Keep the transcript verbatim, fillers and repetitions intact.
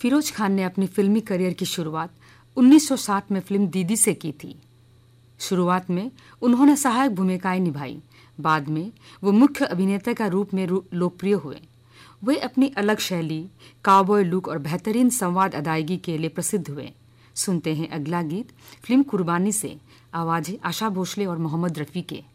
फिरोज खान ने अपनी फिल्मी करियर की शुरुआत उन्नीस सौ साठ में फिल्म दीदी से की थी। शुरुआत में उन्होंने सहायक भूमिकाएं निभाई। बाद में वो मुख्य अभिनेता का रूप में लोकप्रिय हुए। वे अपनी अलग शैली, काउबॉय लुक और बेहतरीन संवाद अदायगी के लिए प्रसिद्ध हुए। सुनते हैं अगला गीत फिल्म कुर्बानी से। आवाज़ है आशा भोसले और मोहम्मद रफ़ी के।